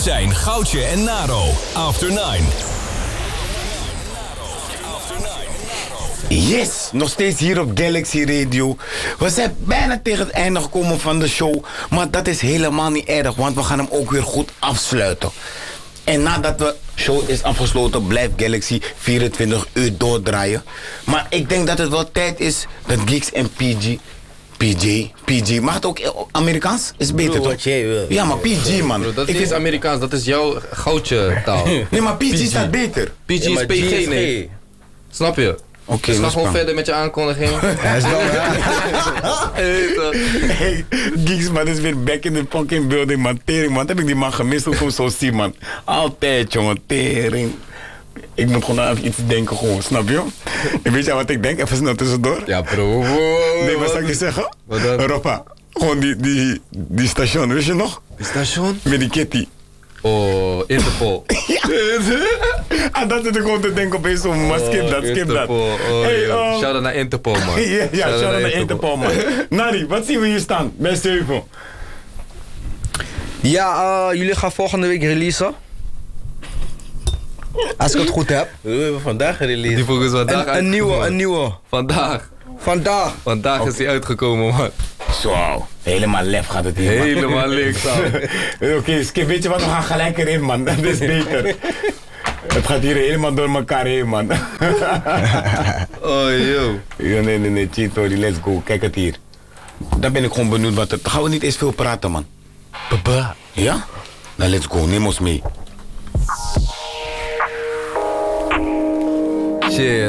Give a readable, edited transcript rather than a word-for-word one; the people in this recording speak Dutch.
zijn Goudje en Naro. After 9. Yes, nog steeds hier op Galaxy Radio. We zijn bijna tegen het einde gekomen van de show. Maar dat is helemaal niet erg, want we gaan hem ook weer goed afsluiten. En nadat de show is afgesloten, blijft Galaxy 24 uur doordraaien. Maar ik denk dat het wel tijd is dat Geeks en PG. Mag het ook Amerikaans? Is beter toch? Ja, maar PG, man. Bro, dat is niet Amerikaans, dat is jouw goudje taal. Nee, maar PG staat beter. PG is PG, nee. Snap je? Oké, dus ga gewoon verder met je aankondiging. Hij is wel Hey, Geeks, man, is weer back in the fucking building, man. Tering, man. Heb ik die man gemist? Hoe ik hem zo zie, man. Altijd, jongen. Tering. Ik moet gewoon aan iets denken, gewoon. Snap je? En weet je wat ik denk? Even snel tussendoor. Ja, bro. Nee, wat zou ik je zeggen? Wat dan? Europa. Gewoon die station, weet je nog? Die station? Met die kitty. Oh, Interpol. En dat zit ik gewoon te denken opeens zo, maar skip dat. Interpol. Oh, Hey, shout-out naar Interpol, man. ja, shout-out naar Interpol, man. Nari, wat zien we hier staan bij 7? Ja, jullie gaan volgende week releasen. Als ik het goed heb. We hebben vandaag gereleased. Die volgens vandaag Een nieuwe. Vandaag is die uitgekomen, man. Zo, helemaal lef gaat het hier, man. Helemaal links aan. Oké, Skip, weet je wat? We gaan gelijk erin, man. Dat is beter. Het gaat hier helemaal door elkaar heen, man. Oh, yo. Ja, nee, Chitori, let's go. Kijk het hier. Dan ben ik gewoon benieuwd wat het... Gaan we niet eens veel praten, man? Baba. Ja? Dan let's go, neem ons mee. Shit.